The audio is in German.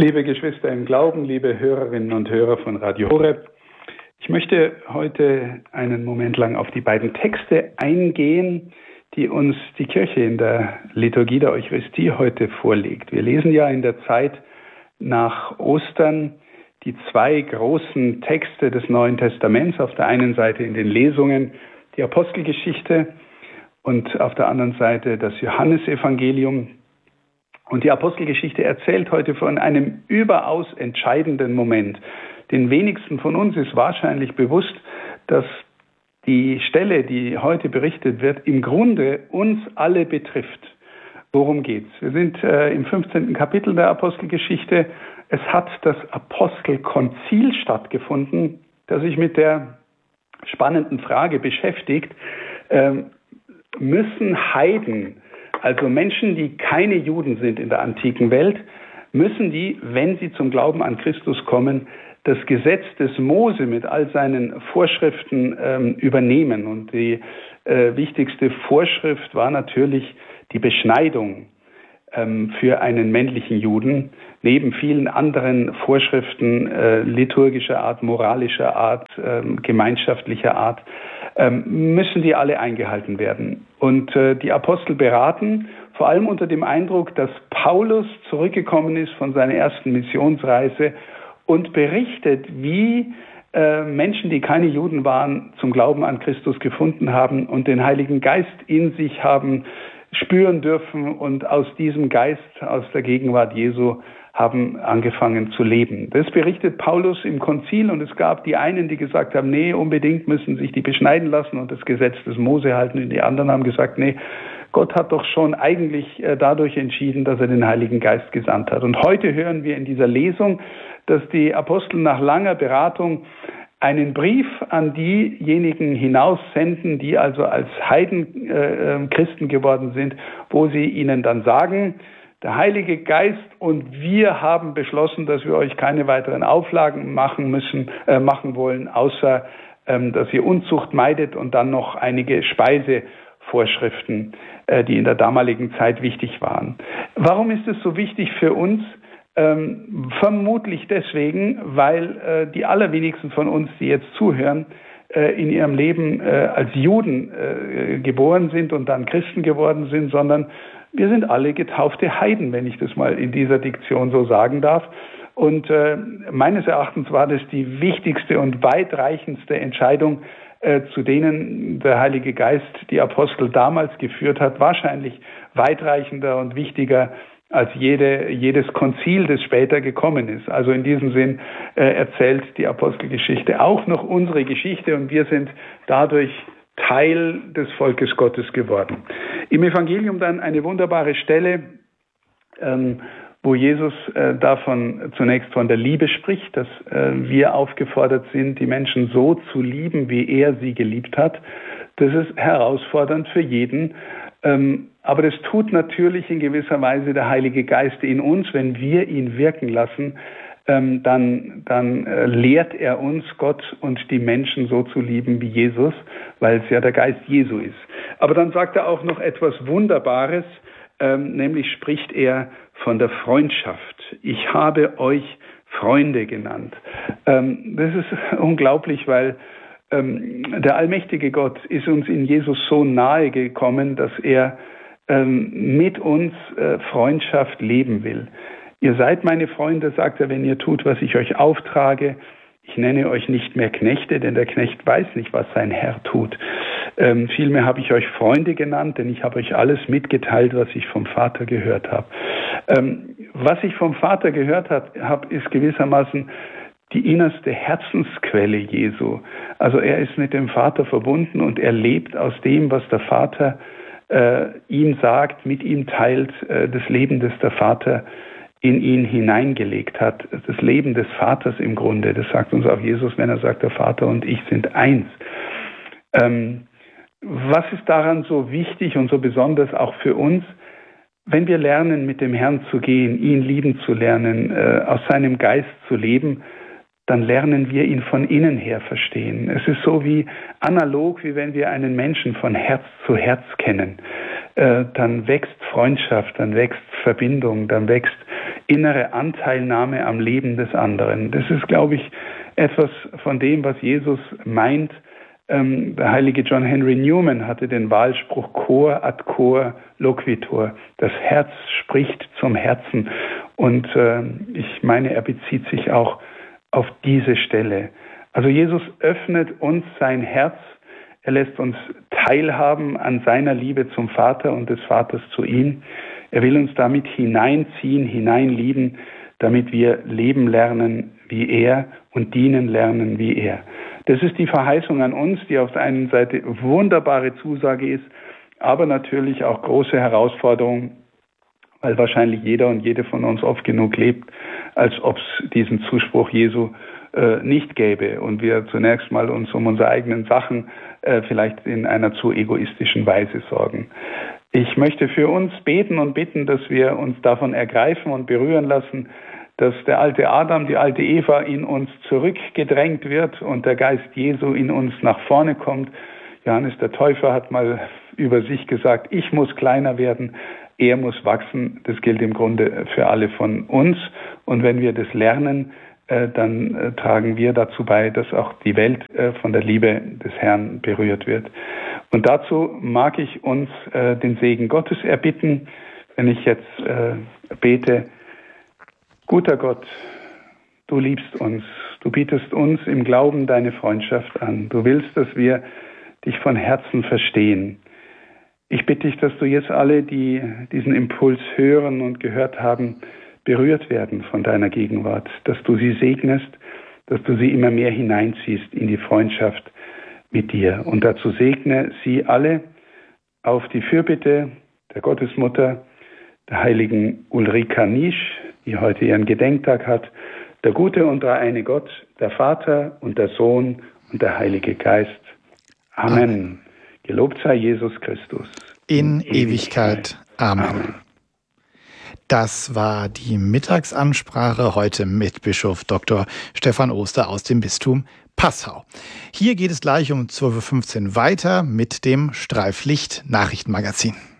Liebe Geschwister im Glauben, liebe Hörerinnen und Hörer von Radio Horeb, ich möchte heute einen Moment lang auf die beiden Texte eingehen, die uns die Kirche in der Liturgie der Eucharistie heute vorlegt. Wir lesen ja in der Zeit nach Ostern die zwei großen Texte des Neuen Testaments. Auf der einen Seite in den Lesungen die Apostelgeschichte und auf der anderen Seite das Johannesevangelium. Und die Apostelgeschichte erzählt heute von einem überaus entscheidenden Moment. Den wenigsten von uns ist wahrscheinlich bewusst, dass die Stelle, die heute berichtet wird, im Grunde uns alle betrifft. Worum geht's? Wir sind im 15. Kapitel der Apostelgeschichte. Es hat das Apostelkonzil stattgefunden, das sich mit der spannenden Frage beschäftigt, müssen Heiden, also Menschen, die keine Juden sind in der antiken Welt, müssen die, wenn sie zum Glauben an Christus kommen, das Gesetz des Mose mit all seinen Vorschriften übernehmen. Und die wichtigste Vorschrift war natürlich die Beschneidung für einen männlichen Juden. Neben vielen anderen Vorschriften liturgischer Art, moralischer Art, gemeinschaftlicher Art, müssen die alle eingehalten werden. Und die Apostel beraten, vor allem unter dem Eindruck, dass Paulus zurückgekommen ist von seiner ersten Missionsreise und berichtet, wie Menschen, die keine Juden waren, zum Glauben an Christus gefunden haben und den Heiligen Geist in sich haben spüren dürfen und aus diesem Geist, aus der Gegenwart Jesu, haben angefangen zu leben. Das berichtet Paulus im Konzil und es gab die einen, die gesagt haben, nee, unbedingt müssen sich die beschneiden lassen und das Gesetz des Mose halten, und die anderen haben gesagt, nee, Gott hat doch schon eigentlich dadurch entschieden, dass er den Heiligen Geist gesandt hat. Und heute hören wir in dieser Lesung, dass die Apostel nach langer Beratung einen Brief an diejenigen hinaussenden, die also als Heiden Christen geworden sind, wo sie ihnen dann sagen, der Heilige Geist und wir haben beschlossen, dass wir euch keine weiteren Auflagen machen wollen, außer dass ihr Unzucht meidet und dann noch einige Speisevorschriften, die in der damaligen Zeit wichtig waren. Warum ist es so wichtig für uns? Vermutlich deswegen, weil die allerwenigsten von uns, die jetzt zuhören, in ihrem Leben als Juden geboren sind und dann Christen geworden sind, sondern wir sind alle getaufte Heiden, wenn ich das mal in dieser Diktion so sagen darf. Und meines Erachtens war das die wichtigste und weitreichendste Entscheidung, zu denen der Heilige Geist die Apostel damals geführt hat, wahrscheinlich weitreichender und wichtiger als jedes Konzil, das später gekommen ist. Also in diesem Sinn erzählt die Apostelgeschichte auch noch unsere Geschichte und wir sind dadurch Teil des Volkes Gottes geworden. Im Evangelium dann eine wunderbare Stelle, wo Jesus davon zunächst von der Liebe spricht, dass wir aufgefordert sind, die Menschen so zu lieben, wie er sie geliebt hat. Das ist herausfordernd für jeden. Aber das tut natürlich in gewisser Weise der Heilige Geist in uns, wenn wir ihn wirken lassen. Dann lehrt er uns, Gott und die Menschen so zu lieben wie Jesus, weil es ja der Geist Jesu ist. Aber dann sagt er auch noch etwas Wunderbares, nämlich spricht er von der Freundschaft. Ich habe euch Freunde genannt. Das ist unglaublich, weil der allmächtige Gott ist uns in Jesus so nahe gekommen, dass er mit uns Freundschaft leben will. Ihr seid meine Freunde, sagt er, wenn ihr tut, was ich euch auftrage. Ich nenne euch nicht mehr Knechte, denn der Knecht weiß nicht, was sein Herr tut. Vielmehr habe ich euch Freunde genannt, denn ich habe euch alles mitgeteilt, was ich vom Vater gehört habe. Was ich vom Vater gehört habe, ist gewissermaßen die innerste Herzensquelle Jesu. Also er ist mit dem Vater verbunden und er lebt aus dem, was der Vater ihm sagt, mit ihm teilt, das Leben, das der Vater in ihn hineingelegt hat. Das Leben des Vaters im Grunde. Das sagt uns auch Jesus, wenn er sagt, der Vater und ich sind eins. Was ist daran so wichtig und so besonders auch für uns? Wenn wir lernen, mit dem Herrn zu gehen, ihn lieben zu lernen, aus seinem Geist zu leben, dann lernen wir ihn von innen her verstehen. Es ist so wie analog, wie wenn wir einen Menschen von Herz zu Herz kennen. Dann wächst Freundschaft, dann wächst Verbindung, dann wächst innere Anteilnahme am Leben des anderen. Das ist, glaube ich, etwas von dem, was Jesus meint. Der heilige John Henry Newman hatte den Wahlspruch Cor ad cor loquitur. Das Herz spricht zum Herzen. Und ich meine, er bezieht sich auch auf diese Stelle. Also Jesus öffnet uns sein Herz. Er lässt uns teilhaben an seiner Liebe zum Vater und des Vaters zu ihm. Er will uns damit hineinziehen, hineinlieben, damit wir leben lernen wie er und dienen lernen wie er. Das ist die Verheißung an uns, die auf der einen Seite wunderbare Zusage ist, aber natürlich auch große Herausforderung, weil wahrscheinlich jeder und jede von uns oft genug lebt, als ob es diesen Zuspruch Jesu nicht gäbe und wir zunächst mal uns um unsere eigenen Sachen vielleicht in einer zu egoistischen Weise sorgen. Ich möchte für uns beten und bitten, dass wir uns davon ergreifen und berühren lassen, dass der alte Adam, die alte Eva in uns zurückgedrängt wird und der Geist Jesu in uns nach vorne kommt. Johannes der Täufer hat mal über sich gesagt, ich muss kleiner werden, er muss wachsen. Das gilt im Grunde für alle von uns. Und wenn wir das lernen, dann tragen wir dazu bei, dass auch die Welt von der Liebe des Herrn berührt wird. Und dazu mag ich uns den Segen Gottes erbitten, wenn ich jetzt bete. Guter Gott, du liebst uns, du bietest uns im Glauben deine Freundschaft an. Du willst, dass wir dich von Herzen verstehen. Ich bitte dich, dass du jetzt alle, die diesen Impuls hören und gehört haben, berührt werden von deiner Gegenwart, dass du sie segnest, dass du sie immer mehr hineinziehst in die Freundschaft mit dir. Und dazu segne sie alle auf die Fürbitte der Gottesmutter, der heiligen Ulrika Nisch, die heute ihren Gedenktag hat, der gute und dreieine Gott, der Vater und der Sohn und der Heilige Geist. Amen. Gelobt sei Jesus Christus. In Ewigkeit. Amen. Das war die Mittagsansprache heute mit Bischof Dr. Stefan Oster aus dem Bistum Passau. Hier geht es gleich um 12:15 Uhr weiter mit dem Streiflicht Nachrichtenmagazin.